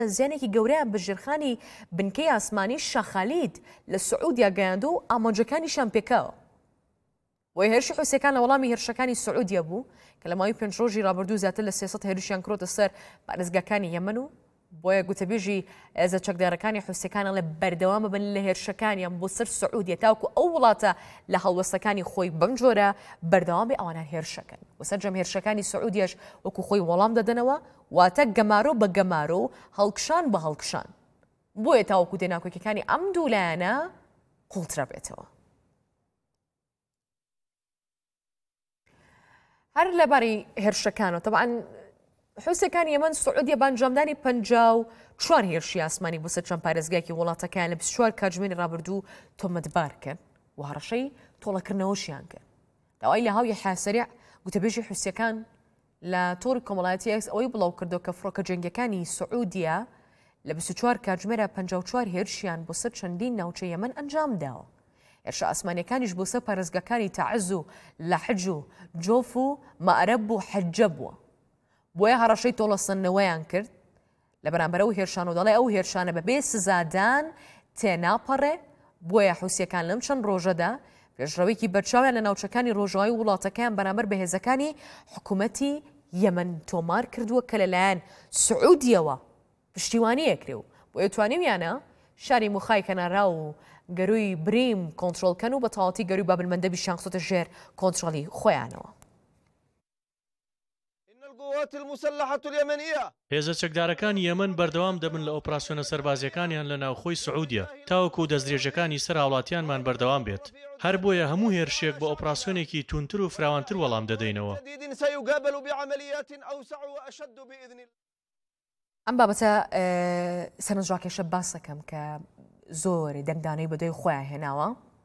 زیانێکی گەورەیان بە ژێرخانی بنکەی ئاسمانی شاخالید لە سعودیا گەیاندو و ئامانجەکانیشان پێکاوە. بۆی هێرشی حوسەکان لە وەڵامی هێرشەکانی سعودیا بوو کە لە ماوەی 5 ڕۆژی ڕابردوو زیاتر لە 300 هێرشیان کڕۆتە سەر پارێزگاکانی یەمەن و بۆیە گوتەبێژی ئێزە چەکدارەکانی حوسەکانە لە بەردەوامە بن لە هێرشەکانیان بۆ سەر سعودیا تاوکو ئەو وڵاتە لە هەڵوەستەکانی خۆی بەم جۆرە بەردەوامی ئەوانان هێرشەکەن و سەرجەم هێرشەکانی سعودیەش وەکو خۆی وەڵام دەدەنەوە واتە گەمارۆ بە گەمارۆ و هەڵکشان بە هەڵکشان بۆیە تاوەکو دێناکۆکەکانی ئەم دوو لایەنە قوڵترە بێتەوە. هەر لەباری هێرشەکانەوە تەبعاً حوسەکانی یەمەن سعودیا بانجامدانی 54 هێرشی ئاسمانی بۆ سەر چەند پارێزگایەکی وڵاتەکان لە 24 کاتژمێری ڕابردوو تۆمەتبار کرد و هەڕەشەی تۆڵەکردنەوەشیان کرد. داوای لە هاوی حاسەریع گوتەبێژی حوسەکان لە تۆڕی کۆمەڵایەتی ئەکس ئەوەی بڵاو کردەوە کە فڕۆکە جەنگیەکانی سعودیا لە 24 کاتژمێرە 54 هێرشیان بۆ سەر چەندین ناوچە یەمەن ئەنجام داوە. هێرشە ئاسمانیەکانیش بۆ سەر پارێزگاکانی تەعەز و لەحج و جۆف و مەعرەب و حەجە بووە. بۆیە هەڕەشەی تۆڵەسەندنەوەیان کرد لە بەرامبەرەوە هێرشان و دەڵێ ئەو هێرشانە بەبێ سزادان تێناپەڕێ بۆیە حوسیەکان لەم چەند ڕۆژەدا پێشڕەوەیەکی بەرچاویان لە ناوچەکانی ڕۆژاوی وڵاتەکەیان بەرامبەر بەهێزەکانی حکوومەتی یەمەن تۆمار کردووە کە لەلایەن سعودیەوە پشتیوانیە کرێ و بۆیە توانیویانە شاری موخای کەنارا و گەروی بریم کۆنتترۆلکەن و بە تەواوەتی گەروی بابلمەندەبی شانخۆتە ژێر کۆنتترۆلی خۆیانەوە. هێزە چەکدارەکان یەمەن بەردەوام دەبن لە ئۆپراسیۆنە سەربازیەکانیان لە ناوخۆی سعودیە تاوەکو دەستدرێژەکانی سەر هاوڵاتیانمان بەردەوام بێت. هەر بۆیە هەموو هێرشێک بە ئۆپراسیۆنێکی تونتر و فراوانتر وەڵام دەدەینەوە. ئەم بابەتە سەرنجڕاکێشە باس دەکەم کە زۆر دەنگدانەی بەدەی خۆیان هێناوە.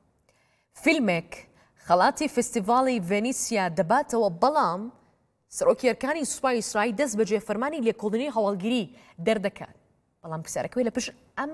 فیلمێک خەڵاتی فستیڤاڵی ڤێنیسیا دەباتەوە بەڵام سەرۆکیەرکانی سوپای ئیسرائیل دەست بە جێفەرمانی لێکۆڵینی هەواڵگیری دەردەکات. بەڵام پرسیارەکەی لە پشت ئەم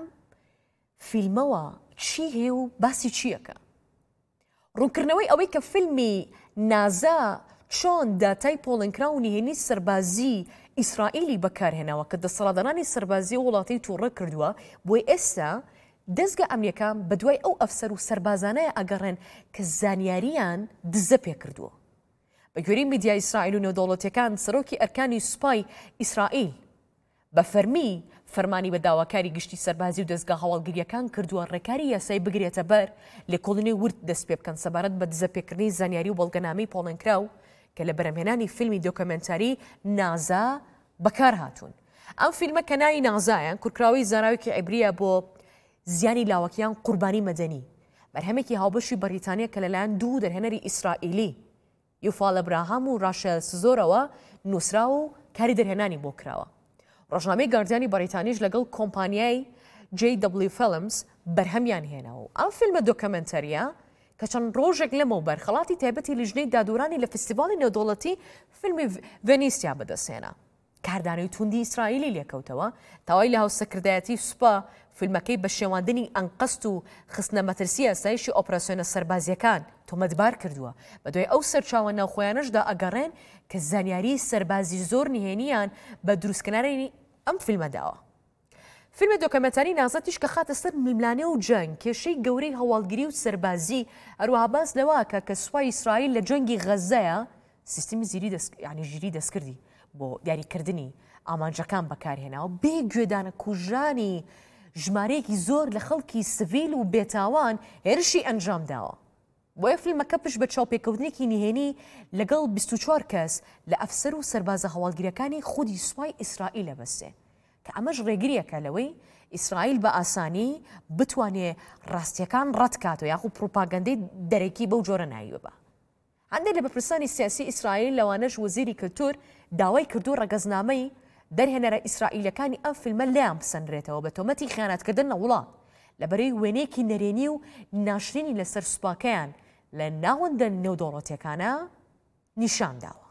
فیلمەوە چی هەیە و باسی چیەکە؟ ڕوونکردنەوەی ئەوەی کە فیلمی نازا چۆن داتای پۆڵنکرا و نهێنی سەربازی ئیسرائیلی بەکارهێناوە کە دەسەڵاتدارانی سەربازی وڵاتی تووڕە کردووە بۆی ئێستا دەستگا ئەمریکا بە دوای ئەو ئەفسەر و سەربازانەیە ئەگەڕێن کە زانیاریان دزە پێ کردووە. بە گوێرەی میدیای ئیسرائیل و نێودەوڵەتیەکان سەرۆکی ئەرکانی سوپای ئیسرائیل بە فەرمی فەرمانی بە داواکاری گشتی سەربازی و دەستگا هەواڵگیریەکان کردووە ڕێکاری یاسایی بگرێتە بەر لێکۆڵینی ورد دەست پێ بکەن سەبارەت بە دزەپێکردنی زانیاری و بەڵگەنامەی پۆڵنکراو کە لە بەرهەمهێنانی فیلمی دۆکەمنتاری نازا بەکار هاتوون. ئەم فیلمە کە ناوی نازایان کورکراوی زاناوێکی عیبریە بۆ زیانی لاوەکیان قوربانی مەدەنی بەرهەمێکی هاوبەشی بەریتانیا کە لەلایەن دوو دەرهێنەری ئیسرائیلی یوفال ئەبراهام و ڕاشێل سزۆرەوە نووسرا و کاری دەرهێنانی بۆ کراوە. ڕۆژنامەی گاردیانی بەریتانیش لەگەڵ کۆمپانیای JW Films بەرهەمیان هێناوە. ئەم فیلمە دۆکەمنتەریە کە چەند ڕۆژێک لەمەوبەر خەڵاتی تایبەتی لیژنەی دادورانی لە فستیڤاڵی نێودەوڵەتی فیلمی ڤێنیسیا بەدەستهێنا. کاردانەی توندی ئیسرائیلی لێکەوتەوە تاوای لە هاوسەکردایەتی سوپا فیلمەکەی بە شێواندنی ئەنقەست و خستنە مەترسی ئاسایشی ئۆپراسیۆنە سەربازیەکان تۆمەتبار کردووە. بەدوای ئەو سەرچاوە ناوخۆیانەشدا ئەگەڕێن کە زانیاری سەربازی زۆر نهێنیان بە دروستکردنی ئەم فیلمەداوە. فیلمە دۆکەمەنتاری نازاتیش کە خاتە سەر میلملانێ و جەنگ کێشەی گەورەی هەواڵگیری و سەربازی هەروەها باس لەوەکە کە سوپای ئیسرائیل لە جەنگی غەزەیە سیستمی ژیری دەستکردی بۆ دیاریکردنی ئامانجەکان بەکارهێناوە بێ گوێدانە کوژانی ژمارەیەکی زۆر لە خەڵکی سڤیل و بێتاوان هێرشی ئەنجام داوە. بۆیە فیلمەکە پشت بە چاوپێکەوتنێکی نهێنی لەگەڵ 24 کەس لە ئەفسەر و سەربازە هەواڵگیرەکانی خودی سوپای ئیسرائیل لەبەستێ کە ئەمەش ڕێگریەکە لەوەی ئیسرائیل بە ئاسانی بتوانێ ڕاستیەکان ڕەتکاتەوە یاخو پروپاگەندەی دەرەکی بەو جۆرە ناویوە بە. هەندێک لە بەرپرسانی سیاسی ئیسرائیل لەوانەش وەزیری کلتور داوای کردو ڕەگەزنامەی دەرهێنەرە ئیسرائیلەکانی ئەم فیلمە لەیان بسەندرێتەوە بە تۆمەتی خیانەتکردن لە وڵات لەبەرەی وێنەیەکی نەرێنی و ناشرینی لەسەر سوپاکەیان لە ناوەندە نێودەوڵەتیەکانە نیشان داوە.